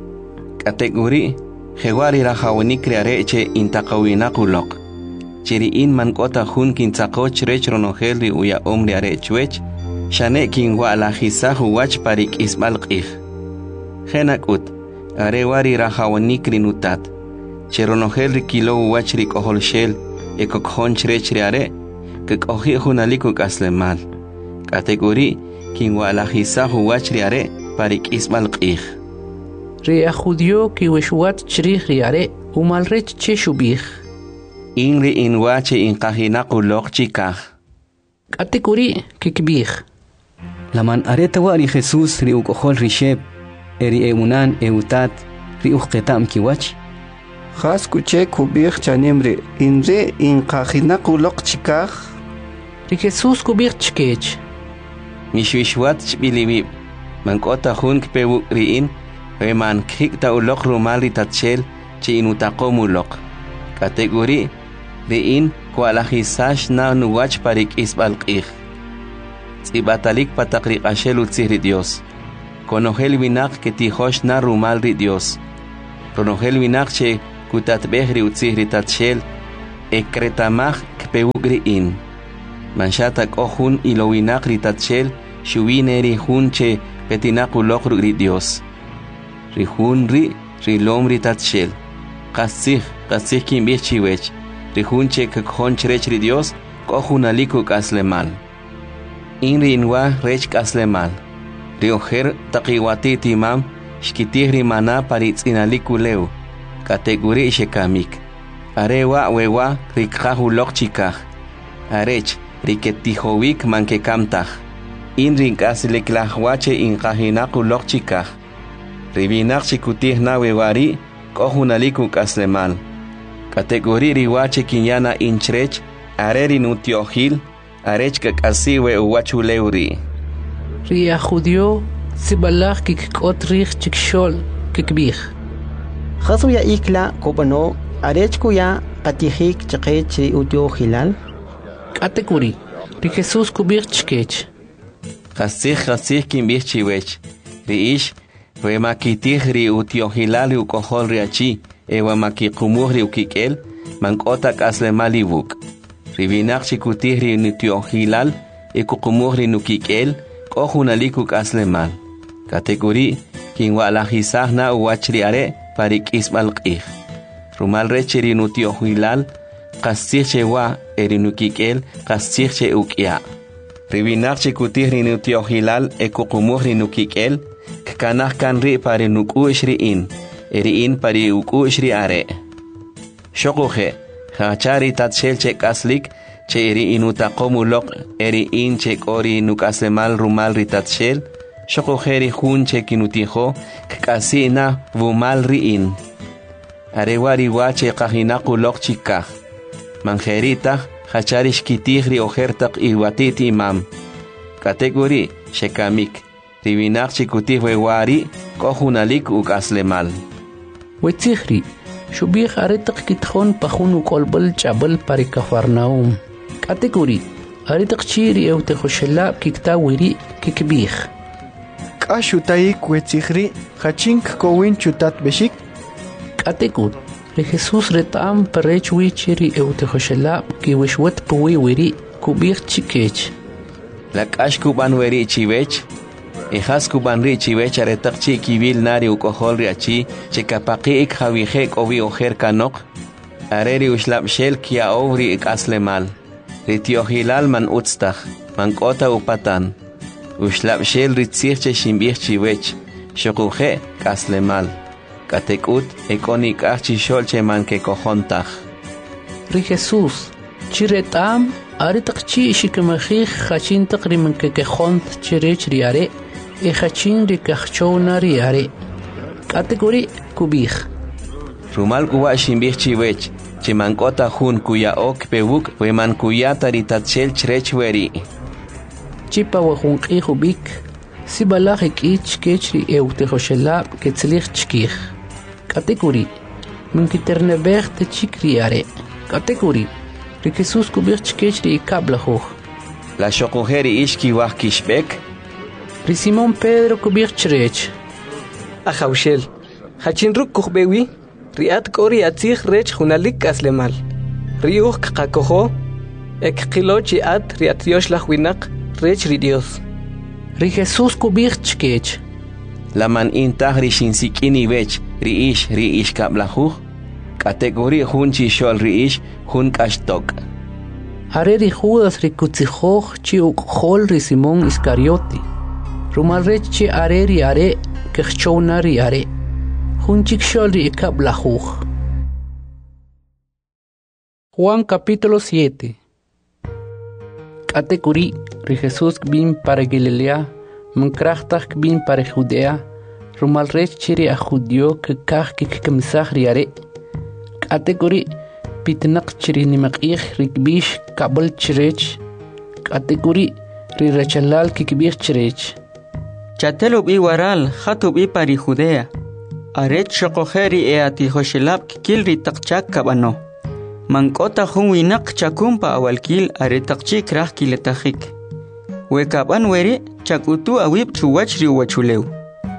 Kategori Hewari rahawanik ri areche intakowinaku lok. Cheri in man kota hun kintakoch rech ronogel ri uya omri arechwech. Shane kinwa la hisahu wach parik ismal qih. Henakut arewari rahawanik ri nutat. Cheronogel ri kilo wach ri kohol shel. Ekokon chrech ri are. Kekohi hunaliku kaslemal. Kategori kinwa la hisahu wach ri are parik ismal qih. Ri ajudio ki weshwat chrih ri are umal rech cheshubih. Inri inwache inkajinaku lok chikah. Kategori kikbih. Laman areta wa ri Jesús ri ukohol ri sheb. Eri eunan eutat ri uqetam kiwach. Khas kuche kubir chanimri inre inkajinaku lok chikah. Ri Jesús kubir chkech. Mishwishwat chbilibib. Mankota hun kpewuk ri in. Weman kikta ulok rumal ri tatshel chi inutakomu lok. Kategori ri in kualahisash na nuwach parik isbal qih. Tsibatalik patakri ashelu tzihri Dios. conogel winak que tijosh na rumal ri Dios. Ronogel winak che kutat behri utzihri tatshel ekretamach kpeugri in. Manshatak ohun ilo winak ri tatshel shuvineri hunche petinaku lokru ri Dios. Rihun ri rilom ri tatshel. Kasih kasih kimbih chiwech. Rihunche kakon chrech ri Dios kohun aliku kaslemal. Inri inwa rech kaslemal. Rioher takiwati timam shkitihri mana paritz inaliku leu. Kategori shekamik. Arewa wewa rikhahu lokchikah. Arech riketihowik mankekamtah. Inrin kasleklahwache inkahinaku lokchikah. Ribinak shikutihna wewari kohunaliku kaslemal. Kategori riwache kinyana inchrech areri nutiohil arech kakasiwe uwachuleuri. Ria judio sibalach kikot rich chikshol kikbih. Khasu ya ikla kopano arech kuya katihik chakech ri utio hilal. Kategori ri Jesus kubir chkech. Khasih khasih kimbih chiwech. Riish we makitih ri utio hilal ukohol riachi ewa makikumuh ri ukikel mankota kaslemali buk. Ribinak chikutih ri utio hilal ekukumuh ri nukikel kohunaliku kaslemal. Kategori kinwa alahisahna uwachri are parik ismal qih. Rumal recheri nutio hilal qasih chewa erinukikel qasih che ukia. Ribinak chikutih ri nutio hilal ekukumuh ri nukikel kanah kanri pari nuku ishri in eri in pari uku ishri are. Shokuhe hachari tatshel che kaslik che eri inutaqomulok eri in che kori nukasemal rumal ritatshel shokuheri hun che kinutijo kasina vumal ri in arewari wache kahinakulok chikah manjerita hachari shkitihri ojertak iwatiti imam. Kategori shekamik ribinak chikutih wewari kohunalik ukaslemal. Wetzihri shubih aretak kitkhon pahun ukolbal chabal pari Kafarnaum. Kategori aretak chiri eute khoshela kikta wiri kikbih. Kashutai wetzihri hachink kowin chutat beshik. Kategori re Jesus retam parech wichiri eute khoshela kiwishwet puwi wiri kubih chikech. Lakash kuban wiri chiwech Ijas kuban ri chiwech aretak chi kibil nari ukohol riachi chekapaki ik hawihek ovi ojer kanok areri ushlab shel kia ovri ik aslemal ritiohilal man utstach man kota upatan ushlab shel ritzirche shimbih chiwech shokuhe kaslemal katekut ekonik achi sholche man ke kohontach. Ri Jesus chiretam aretak chi shikemachich hachin takriman ke kehont chirech riare Ejachin rikachona riare. Kategori kubih. Rumal kuwa shimbih chiwech. Chimankota hun kuya ok pewuk weman kuya taritatshel chrechweri. Chipa wahun qihubik. Sibalach ikich kechri eutejoshela ketzlich chkih. Kategori. Minkiternebech te chikriare. Kategori. Rikesus kubih chkechri ikablahuch. La shokuheri ishki wah kishbek. Ri Simón Pedro kubir chrech. Ajaushel. Hachinruk kuhbewi. Riat kori atzich rech hunalik aslemal. Riuch kakoho. Ek kilochi at riat Dios lahwinak rech ri Dios. Ri Jesus kubir chkech. Laman intah ri shinsikini vech ri ish ri ish kablahuch. Kategori hun chi shol ri ish hun kashtok. Are ri Judas ri kutzijoch chi ukhol ri Simón Iscarioti. Rumalrech chi areri are kechonari are. Junchik sholri ikablahuch. Juan capítulo siete. Kategori ri Jesus bin para Galilea, mankrachtach bin para Judea, rumalrech chiri a judio ke kach ke kemsach ri are. Kategori pitnak chiri nimakich rikbish kabel chirech. Kategori ri rachalal kikbich chirech. Chatelub i waral khatub i pari Judea. Aret shokoheri e ati hoshelab kilri takchak kabano. Mankota hunwinak chakumpa awalkil aretakchi krah kiletahik. Wekaban weri chakutu awib chuwachri wachuleu.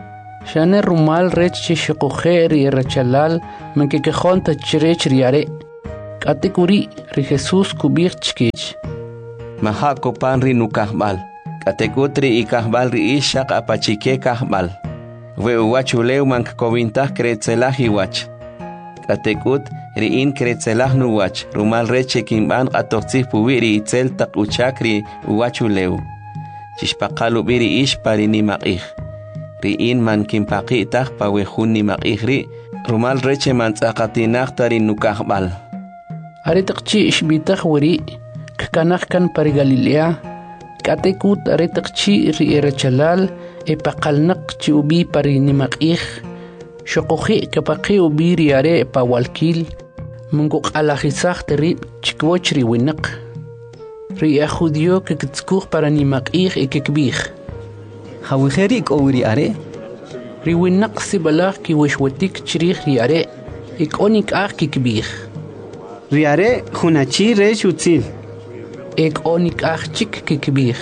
Shane rumal rech chi shiqoje ri rachalal man que quejon ta chirech riare. Katekuri ri Jesús kubir chkich. Maha kopan ri nukahbal. Katekutri i kahbal ri ishak apachike kahbal. We uwachuleu man kovintah kretzelah iwach. Katekut ri in kretzelah nuwach. Rumal reche kimban atotzih puwiri itzel tak uchakri uwachuleu. Chishpakalu biri ish pari ni makih. Ri in man kimpaki itah pawehun ni makih ri. Rumal reche man tzakatinah tari nukahbal. Aretakchi ishbitah wari. Kakanah kan pari Galilea. Katekut aretakchi ri erachalal. E pakalnak chi ubi pari ni makih. Shokohi kapaki ubi riare pa walkil. Mungkok alahisah terib chikwoch ri winak. Ri a judío que kitskuch para ni makih e kekbih. Hawiheri ik owiri are? Ri winak si balah ki wishwatik chirih ri are. Ik onik ah kekbih. Ri are hunachi re shutzil. Ik onik ah chik kekbih.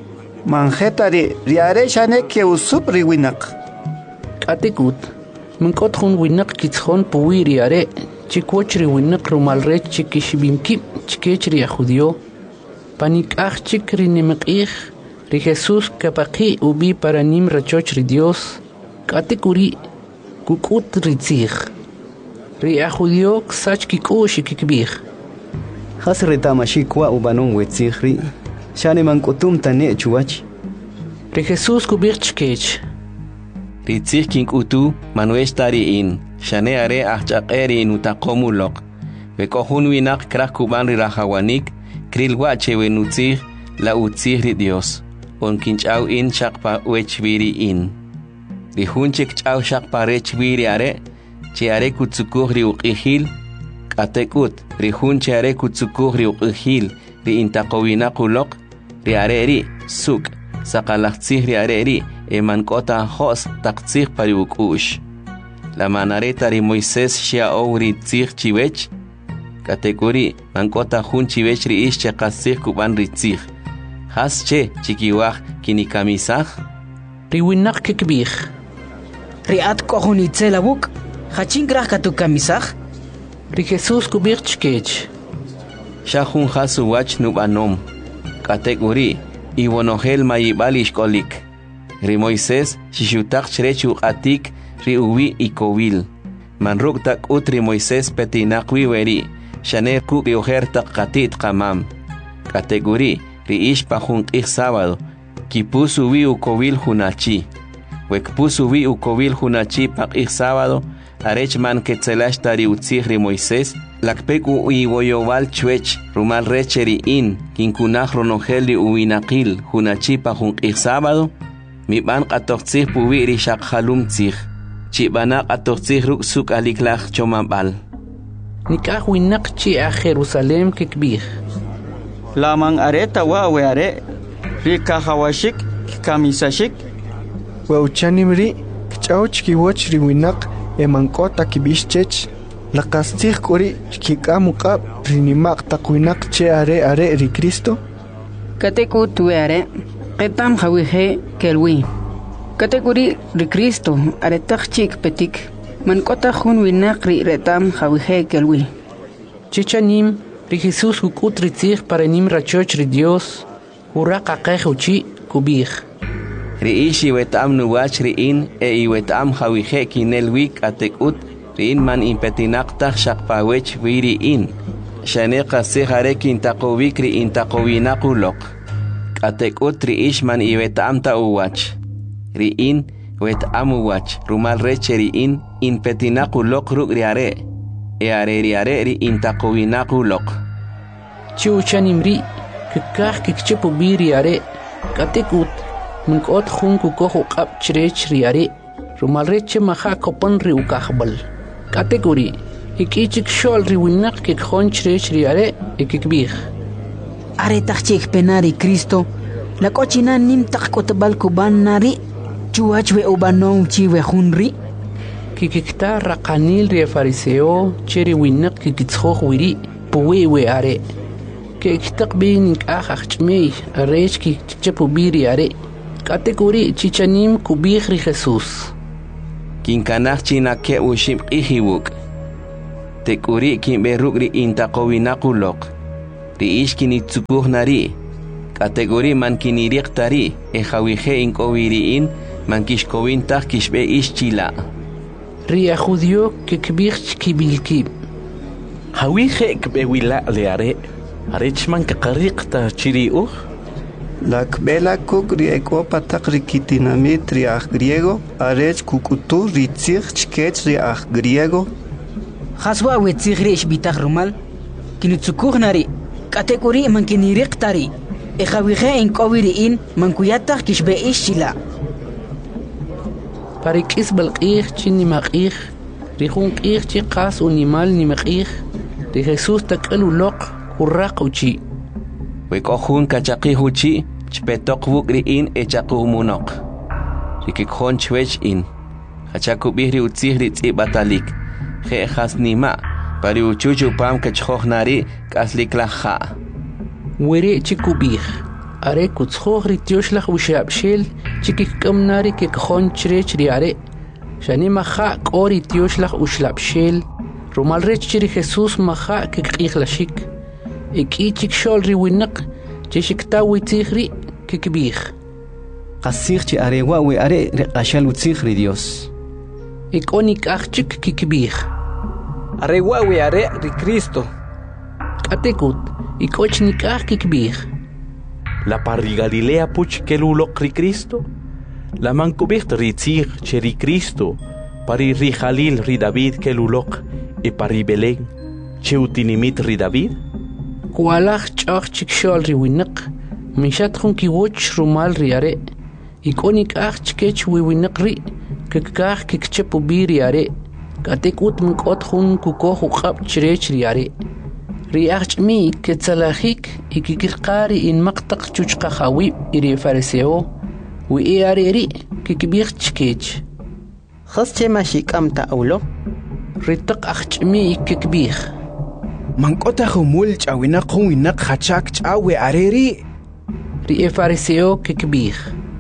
Manjetari ri are shane ke usup ri winak. Katekut. Mungkot hun winak kitshon puwi ri are. Chikwoch ri winak rumal re chikishbimkip chikech ri a judío. Panik ah chik ri nimakih. Ri Jesús kapaki ubi para nim rachoch ri Dios. Katekuri kukut ri tzih. Ri a judío ksach kikush kikbih. Has retamashikwa ubanon wetzih ri. Shane man kutum tane chuach. Ri Jesús kubir chkech. Ri tzih kinkutu manuesh tari in. Shane are ah chakeri in utakomulok. Vekohun winak krak kuban ri rahawanik. Krilwa chewe nutzih la utzih ri Dios. On kinchau in shakpa wechviri in. Ri hunchik chau shakpa rechviri are. Che are kutsukuh ri uqihil. Katekut ri hunche are kutsukuh ri uqihil. Ri intakowina kulok. Ri are ri suk. Sakalaktzih ri are ri. Eman kota hos taktzih pari ukush. La manareta ri Moisés shia ou ri tzih chiwech. Katekuri mankota hun chiwech ri ish che kasih kuban ri tzih. Has che chikiwach kinikamisah. Ri winak kekbih. Ri at kohun itzel abuk. Hachin grach katu kamisah. Ri Jesús kubir chkech. Shahun hasu wach nubanom. Katekuri iwonohel mayibalish kolik. Ri Moisés shishutak chrechu atik ri uwi ikowil. Manruk tak utri Moisés petinakwi weri. Shane ku rioher tak katit kamam. Kategori ri ish pahun ik sábado. Kipusu wi ukowil hunachi. Wekpusu wi ukowil hunachi pak ik sábado. Arech man ketzelash tari utzih ri Moisés. Lakpeku iwoyowal chwech rumal recheri in. Kinkunach ronogel ri uwinakil hunachi pahun ik sábado. Mi ban katoxtzih puwi ri shakhalum tzih. Chibanak atoxtzih ruk suk aliklach chomabal. Nikah winak chi a Jerusalem kekbih. Laman areta wa we are. Ri kahawashik kamisashik. We uchanimri kchauch kiwoch ri winak emankota kibishchech. La kastih kuri kikamukab ri nimak takwinak che are are ri Cristo. Katekut we are. Ketam hawihe kelwi. Kategori ri Cristo aretak chik petik. Man kota hun winak ri retam hawihe kelwi. Chichanim ri Jesús kukut ri tzih para nim rachoch ri Dios. Hura kakeh uchi kubih. Ri ishi wetam nuwach ri in e i wetam hawihe kinelwik atekut. Ri in man impetinaktach shakpawech viri in. Shane kasih hare kintakowik ri intakowinakulok. Katekut ri ish man i wetam ta uwach. Ri in wetam uwach. Rumal reche ri in in petinakulok ruk ri are. E are ri are ri intakowinakulok. Chi uchanimri kikah kikchepu bi ri are. Katekut mungkot hun kukoh ukab chirech ri are. Rumal reche maha kopan ri ukahbal. Katekuri hikichik shol ri winak kikhon chirech ri are e kikbih. Are takchik penari Cristo. La cochina nim tak kotbal kuban nari. Chuach we ubanon chi we hunri. Kikikta rakanil ri fariseo cheri winak kikitskhoh wiri puwe we are. Kiktak binik achachmei arech ki chapu biri are. Kategori chichanim kubih ri Jesús. kinkanaj china ke ushim ihiwuk tekuri kin beruk ri intaqowinaquloq ri ishkini tsukuhnari kategori man kiniriqtari e hawije inkowiriin man kishkowintaq kishbe ishchila ri judío que kbich kibilkib hawije kbewila leare arechman kaqariqta chiriuj la kbela kuk ri eko patak ri kitinamit ri aj griego arech kukutu ri tzig chkech ri aj griego khaswa we tzig ri ishbitaq rumal kinutsukuhnari kategori man kiniriqtari e hawije inkowiriin man kuyataq kishbe ishchila parikis balqih chini maqih rihun qih chi qas unimal ni maqih de Jesús taqalu loq urraq uchi wekojun kachaqi huchi chpetok wukriin echaqumunoq rikikjon chwech in hachakubihri utzihri tz'ibatalik je hasnima pari uchuchu pam kachjojnari kasliklaja weri chikubih are kutzjojri tioshlah ushabshel chikikkamnari kekjon chrech riare shani maja qori tioshlah ushlabshel rumal rech chiri Jesús maja kekqijlashik ikichik shol riwinaq chishiktawi tzihri kikbih qasig chi arewa we are riqashal utzihri Dios ikonik achik kikbih arewa we are ri Cristo katekut ikochnik ach kikbih la parri Galilea puch keluloq ri Cristo la mankubicht ri tzig cheri Cristo pari ri Jalil ri David keluloq e pari Belén cheutinimit ri David kualaj ch'aj chikshol riwinaq mishat khun kiwoch rumal riare ikonik aj chkech wiwinaq ri kikaj kikchepu bi riare katekut mkot khun kukoj uqab chrech riare riach mi ketsalajik ikikirqari in maqtaq chuchqa hawi iri fariseo wi iare ri kikbih chkech khas chema shikam ta awlo ritaq achmi ikikbih mankota humul chawina qowina khachak chawe areri ri fariseo kikbih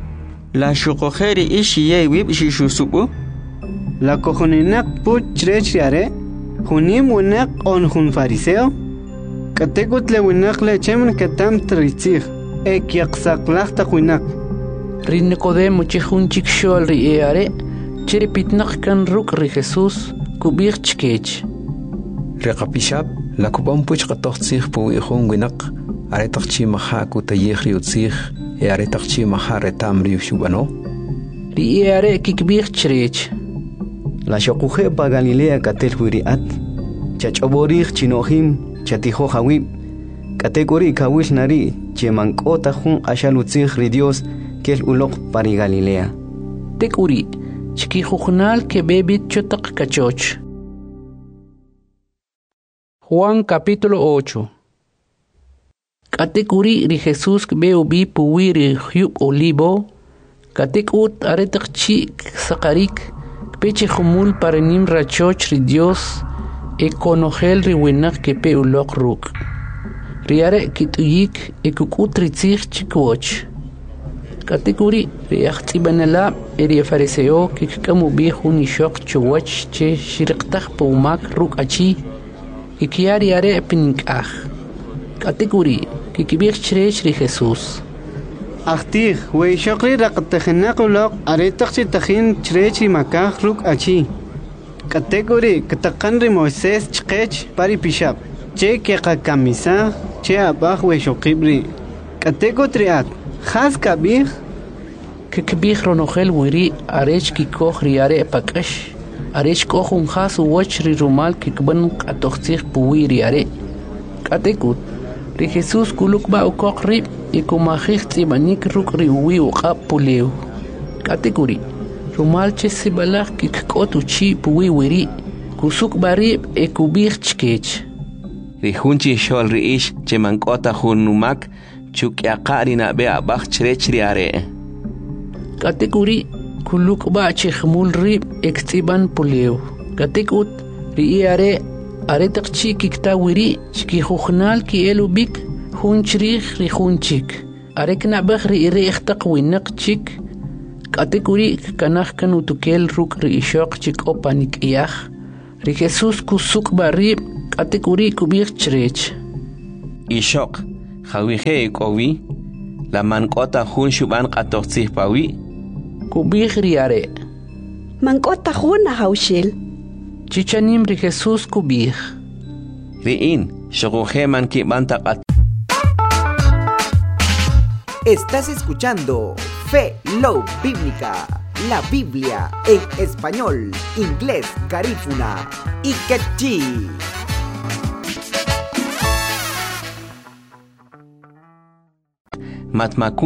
la shuqojeri ishiye wib shishusubu la kojonenak puch chrech riare hunim winak on hun fariseo katekut le winak le chemen katam tritzig ek yaqsaqlaq taqwinak ri Nicodemo chihun chikshol ri eare chiri pitnaq kan ruk ri Jesús kubih chkech Reqapishab la kubam puch qatoqtsig pu ihun winaq aretaqchi maha kutayihri utsig e aretaqchi maha retamri ushubano ri eare kikbih chrech la shoquje pa Galilea katel huiriat chach'oborij chinohim chatijo hawib kategori kawil nari chemankota jun ashalutzig ri Dios kel uloq pari Galilea tekuri chikijujnal ke bebit chotaq kachoch Juan capítulo ocho. Katekuri ri Jesús veo bi puwiri hyub olivo. Katekut aretak chi sakarik. Peche humul parenim rachoch ri Dios. E konogel ri winak ke pe ulok ruk. Riare kituyik e kukut ri tzig chikwoch. Katekuri ri achtibanala eri fariseo kikamu bi huni shok chuwach che shirqtaq pumak ruk achi. Ikiari are pinkaj kategori kikibir chrech ri Jesús Achtig we shokri raqtehnaq uloq aretaq chi tajin chrech ri makaj ruk achi kategori kataqan ri Moisés chqech pari pishab che ke qakamisa che abaj we shokibri kategotri at khas kabir kikibir ronogel wiri arech kikoj ri are pakash arech kohun khas wach ri rumal kikban qatoqtsig puwiri are katekut ri Jesús kuluk ba ukoq ri ikumajig tsibanik ruk ri wi uqab pulew katekuri rumal che sibalaq kikkot uchi puwiwiri kusuk bari ekubig chkech ri hunchi shol ri ish chemankota hunumak chukyaqa ri nabe abaj chrech ri are katekuri kuluk ba chihmul rib ektiban pulew katekut ri are aretaq chi kiktawiri chki khukhnal ki elubik hunchrig ri hunchik arek nabag ri ri ihtaq winaq chik katekuri kanaj kanutukel ruk ri ishok chik opanik iyaj ri Jesús kusuk barib katekuri kubir chrech ishok jawije kowi la mankota jun shuban qatoqsih pawi kubir riare mankota jun haushel chichanim ri Jesús kubir riin shoguje man kibanta qat. Estás escuchando Fe Love Bíblica, la Biblia en español, inglés, garífuna y quechí. Matmaku